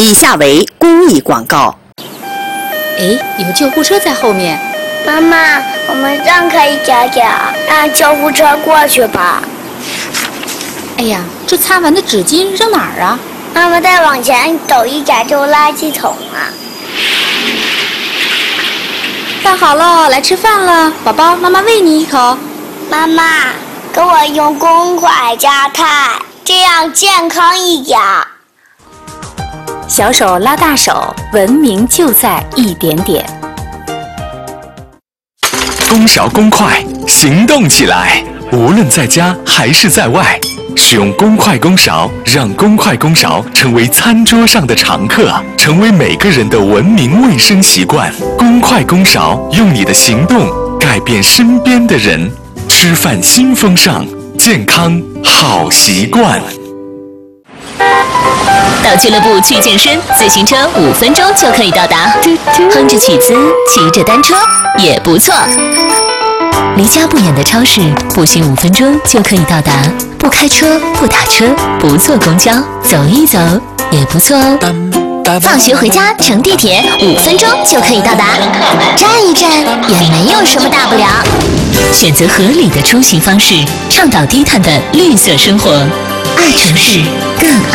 以下为公益广告。 哎，有救护车在后面。 妈妈，我们让开一点点，让救护车过去吧。 哎呀，这擦完的纸巾扔哪儿啊？ 妈妈，再往前走一点就垃圾桶了。 饭好了，来吃饭了，宝宝，妈妈喂你一口。 妈妈，给我用公筷加菜，这样健康一点。 小手拉大手，文明就在一点点。 公勺公筷，行动起来！无论在家还是在外，使用公筷公勺，让公筷公勺成为餐桌上的常客，成为每个人的文明卫生习惯。公筷公勺，用你的行动改变身边的人。吃饭新风尚，健康好习惯。 到俱乐部去健身，自行车5分钟就可以到达，哼着曲子，骑着单车也不错。离家不远的超市，步行5分钟就可以到达。不开车，不打车，不坐公交，走一走也不错哦。 放学回家乘地铁5分钟就可以到达，站一站也没有什么大不了。 选择合理的出行方式，倡导低碳的绿色生活，爱城市更爱。